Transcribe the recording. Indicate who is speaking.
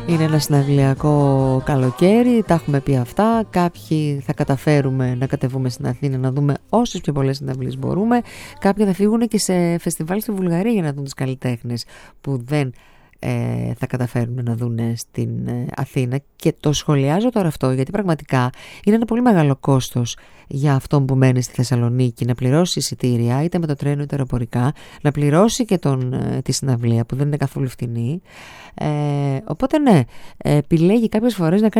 Speaker 1: Είναι ένα συναυλιακό καλοκαίρι, τα έχουμε πει αυτά. Κάποιοι θα καταφέρουμε να κατεβούμε στην Αθήνα να δούμε όσες πιο πολλές συναυλίες μπορούμε. Κάποιοι θα φύγουν και σε φεστιβάλ στη Βουλγαρία για να δουν τους καλλιτέχνες που δεν θα καταφέρουν να δουν στην Αθήνα. Και το σχολιάζω τώρα αυτό γιατί πραγματικά είναι ένα πολύ μεγάλο κόστος για αυτόν που μένει στη Θεσσαλονίκη να πληρώσει εισιτήρια είτε με το τρένο είτε αεροπορικά, να πληρώσει και τη συναυλία που δεν είναι καθόλου φτηνή. Οπότε ναι, επιλέγει κάποιες φορές να κάνει